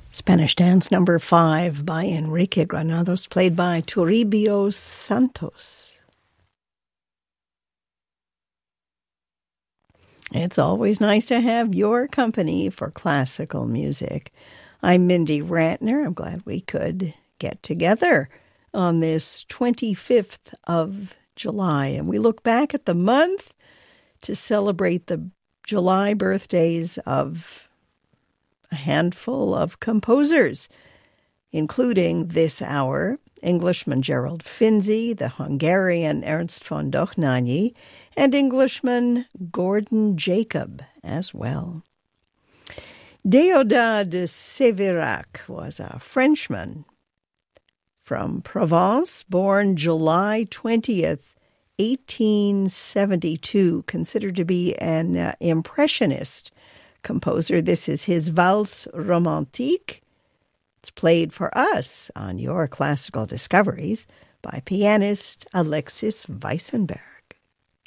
Spanish Dance number 5 by Enrique Granados, played by Toribio Santos. It's always nice to have your company for classical music. I'm Mindy Ratner. I'm glad we could get together on this 25th of July, and we look back at the month to celebrate the July birthdays of a handful of composers, including this hour, Englishman Gerald Finzi, the Hungarian Ernst von Dohnányi, and Englishman Gordon Jacob as well. Déodat de Séverac was a Frenchman from Provence, born July 20th, 1872, considered to be an impressionist composer. This is his Valse Romantique. It's played for us on your classical discoveries by pianist Alexis Weissenberg.